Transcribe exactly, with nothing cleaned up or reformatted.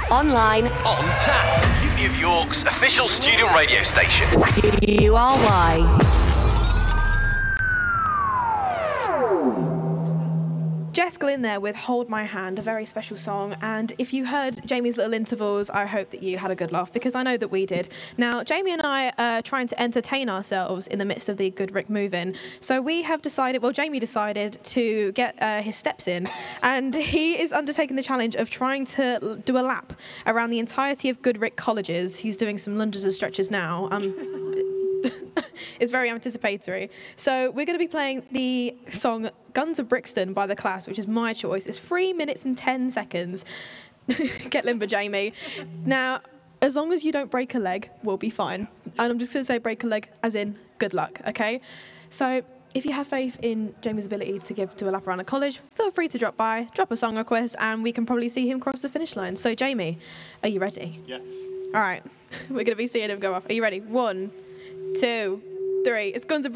online, On tap. New York's official student radio station. U R Y. Jess Glynn there with Hold My Hand, a very special song. And if you heard Jamie's little intervals, I hope that you had a good laugh, because I know that we did. Now, Jamie and I are trying to entertain ourselves in the midst of the Good Rick move-in. So we have decided, well, Jamie decided to get uh, his steps in, and he is undertaking the challenge of trying to l- do a lap around the entirety of Good Rick colleges. He's doing some lunges and stretches now. Um, It's very anticipatory. So we're going to be playing the song Guns of Brixton by The Clash, which is my choice. It's three minutes and ten seconds. Get limber, Jamie. Now, as long as you don't break a leg, we'll be fine. And I'm just going to say break a leg as in good luck, okay? So if you have faith in Jamie's ability to give to a lap around a college, feel free to drop by, drop a song request, and we can probably see him cross the finish line. So, Jamie, are you ready? Yes. All right. We're going to be seeing him go off. Are you ready? One, two, three. It's Guns of